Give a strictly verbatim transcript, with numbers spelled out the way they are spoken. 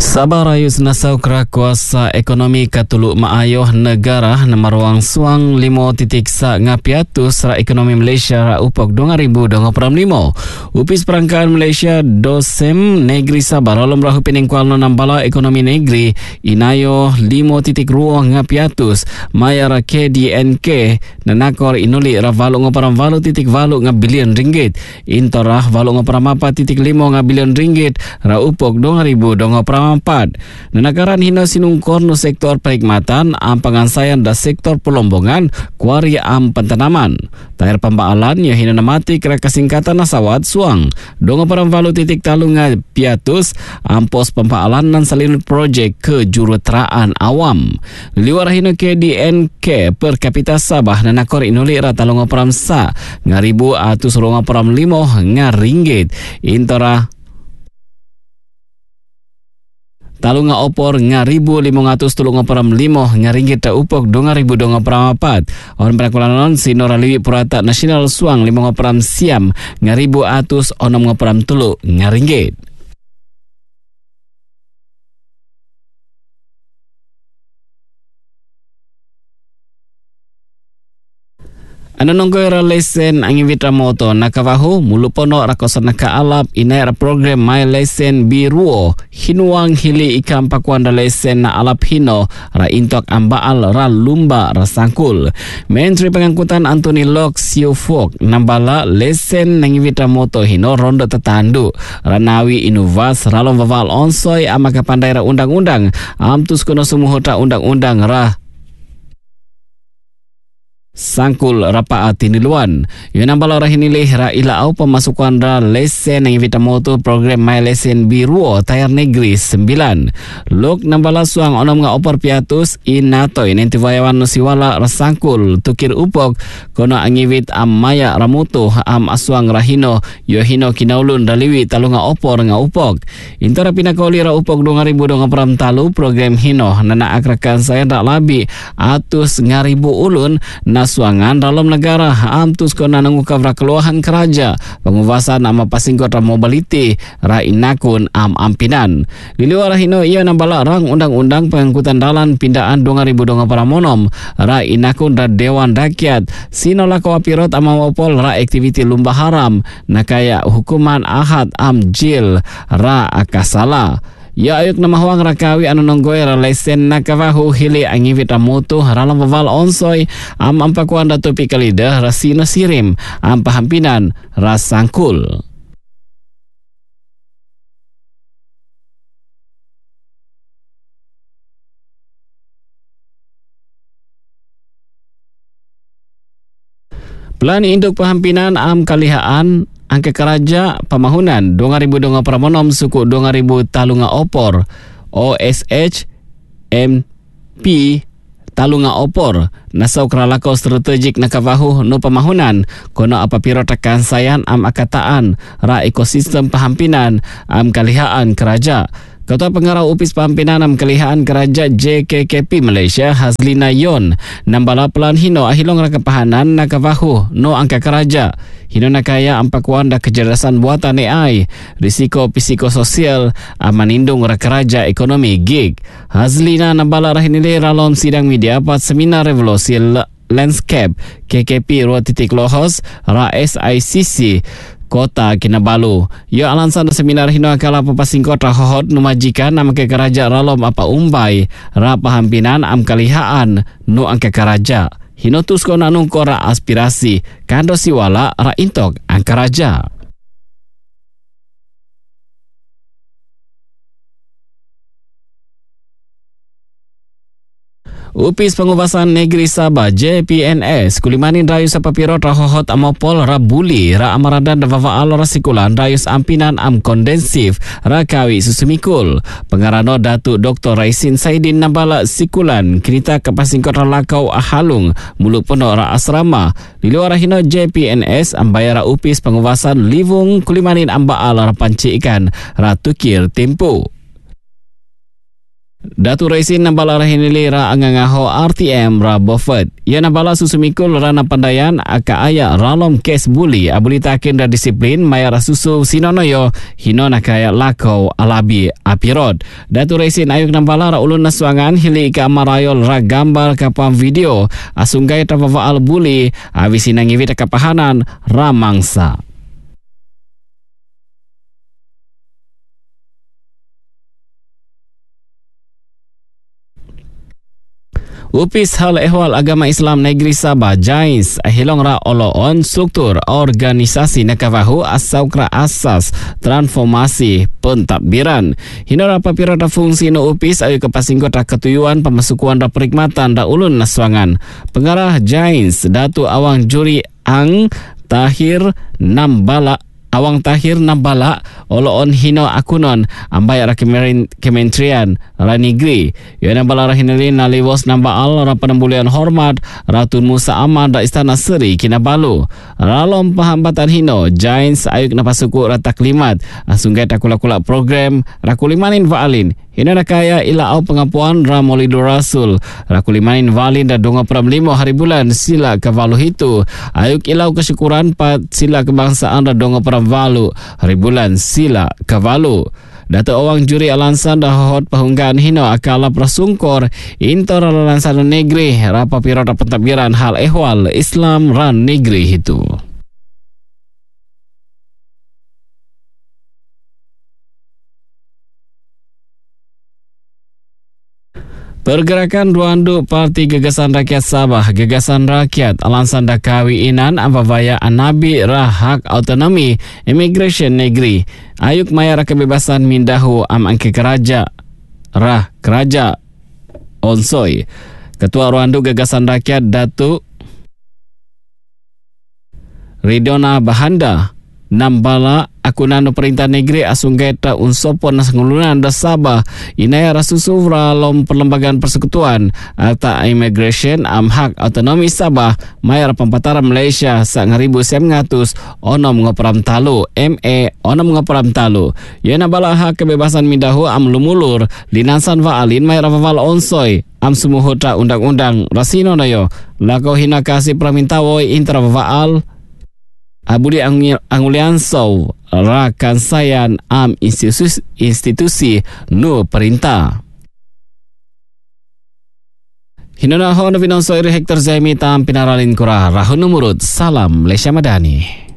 Sabah Rayus Nasau Kera Kuasa Ekonomi Katuluk Maayoh Negara Namaruang Suang lima titik sa ngapiatus ra ekonomi Malaysia ra upok dua ribu dua puluh lima. Upis Perangkaan Malaysia Dosem Negeri Sabah rolom rahu peningkual nambala ekonomi negeri inayo lima titik dua ngapiatus mayar K D N K nanakor inuli ra valu ngoparam valu titik valu ngabilion ringgit intorah valu ngoparam apa titik lima ngabilion ringgit ra upok dua ribu dua puluh empat. Nenagaran hina sinungkor no sektor perkhidmatan am pengansayan da sektor pelombongan kuari am pentanaman. Tayar pembaalan ya hina namati kira kesingkatan nasawat suang. Donga parang valu titik talunga piatus am pos pembaalan dan salin projek ke juruteraan awam. Liwar hina K D N K per kapita Sabah nanakor inuli ra talunga param sa ngaribu atus ronga param limo ngaringgit. Intora talunga opor ngaribu lima ratus tulunga param limo ngaringgit ta upok dua ribu dua puluh empat. Orang perakulanon sinora liwi purata nasional suang lima param siam ngaribu atus onom param tulu ngaringgit. Ano nunggu era lesen angin vitra moto nakavahu mulupono rakosan nakaalap inaira program My Lesen Biruo hinuang hili ikam pakuanda lesen na alap hino ra intok ambaal ra lumba ra sangkul. Menteri Pengangkutan Anthony Lok Siofok nambala lesen angin vitra moto hino rondo tetandu ranawi inuvas ralom vaval onsoy amaka pandai ra undang-undang amtus kuno sumuhota undang-undang ra sangkul rapa tiniluan. Yun ang balora hinilih ra ilaaw pemasukan ra lesen ng Vitamoto program My Lesen Biruo tayar negeri sembilan. Lok nambala suang onom nga opor piatus inatoy nentivayawan no siwala ra sangkul tukir upok kono angivit am maya ramuto am aswang rahino yohino kinaulun daliwi talo nga opor nga upok. Intara pinakauli ra upok dua ribu dua puluh talu program hino nanaakrakan saya ra labi atus ngaribu ulun na suangan dalam negara amtus kona nangukav ra keluahan keraja penguvasan ama pasingkot ra mobility ra inakun am ampinan. Diliwara hino iya nambala rang undang-undang pengangkutan dalan pindaan dua ribu dua puluh monom ra inakun ra Dewan Rakyat sinola kawapirot ama wapol ra aktiviti lumba haram nakaya hukuman ahad am jil ra akasala. Ya ayuk na mahuang rakawi anu nonggoy ra lesen nakavahu hili angivit ramutu ralang vaval onsoy am ampakuan datu pikalida rasina sirim am pahampinan rasangkul. Plan induk pahampinan am kalihaan angka keraja pemahunan dua ribu dua puluh monom suku dua ribu talunga opor O S H M P talunga opor nasau keralako strategik nakavahu no pemahunan kono apapiro tekan sayan am akataan ra ekosistem pahampinan am kalihaan keraja. Ketua Pengarau Upis Pahampinan am Kelihaan Keraja J K K P Malaysia Hazlina Yon nambala pelan hino ahilong rakapahanan nakavahu no angka keraja hino nakaya ampakuan da kecerdasan buatan A I risiko psikososial amanindung rakaraja ekonomi gig. Hazlina nambala rahinili ralom sidang media pat seminar revolusi landscape K K P dua titik lohos ra S I C C Kota Kinabalu. Yo alansan seminar hino akala papasing kota hohot numajikan nam ke keraja ralom apa umbai ra pahampinan am kalihaan nu angka keraja. Hino tusko nanung kora aspirasi kando siwala ra intok angka raja. Upis Pengubasan Negeri Sabah J P N S kulimanin rayus apapirot rahohot amopol rabuli ra amaradan davaval rasikulan rayus ampinan am kondensif rakawi susumikul. Pengarano Datu Doktor Raisin Saidin nambala sikulan kinita kapasingkot ralakau ahalung muluk pono ra asrama. Di luar hino J P N S ambayara upis pengubasan livung kulimanin ambaal ra panci ikan ra tukir tempo. Datu Raisin nambala rahinili ra angangaho R T M ra Beaufort. Ia nambala susumikul rana pandayan aka aya ralom kes buli abuli takin da disiplin maya rasusu sinonoyo hino nakaya lakau alabi apirod. Datu Raisin ayuk nambala ra ulun nasuangan hili ika amarayol ra gambar kapam video asunggai tavaval buli avisinang ivita kapahanan ra mangsa. Upis Hal Ehwal Agama Islam Negeri Sabah Jais hilong ra oloon struktur organisasi nakavahu asaukra asas transformasi pentadbiran. Hino ra papirada fungsi no upis ayu kepasingkot ra ketuyuan pemasukuan ra perikmatan ra ulun naswangan. Pengarah Jais Datu Awang Juri Ang Tahir Nambala Awang Tahir Nambala oloon hino akunon ambay ra kementerian ra negeri. Yo nambala ra hinali naliwos nambaal ra penambulian hormat Ratun Musa Ahmad da Istana Seri Kinabalu. Ralom pahambatan hino Jains ayuk napasuku ra taklimat asunggai takula-kula program ra kulimanin vaalin. Hino nakaya ila au pengapuan ra Maulidur Rasul ra kulimanin valin da donga pram limo hari bulan sila kavalu hitu ayuk ilau kesyukuran pat sila kebangsaan ra donga pram valu hari bulan sila kavalu. Dato Awang Juri Alansan dah hot pahunggaan hino akala prasungkor intor alansan negeri rapa pirata pentadbiran hal ehwal Islam ran negeri itu. Pergerakan Ruandu Parti Gagasan Rakyat Sabah, Gagasan Rakyat Alansan Dakawi Inan Ambavaya Anabi Rahak Autonomi Immigration Negeri ayuk maya ra kebebasan mindahu am angke keraja rah keraja onsoi. Ketua Ruandu Gagasan Rakyat Datu Ridona Bahanda nambala akunano perintah negeri asunggeta unsopon nasngulunan da Sabah inaya rasusu ralom perlembagaan persekutuan atau immigration am hak autonomi Sabah mayar pempataran Malaysia sa ngaribu sem ngatus onom ngoperam talu M A onom ngoperam talu. Ia nambala hak kebebasan mindahu am lumulur linansan vaalin mayar vaval onsoi am sumuhuta undang-undang rasino nayo lakau hina kasih pramintawoi intra vaal abudi angulian saw rakan sayan am institusi, institusi nu perintah. Hinona hon vinon soiri hektar zaimi tam pinaralin kura rahun numurut salam Malaysia Madani.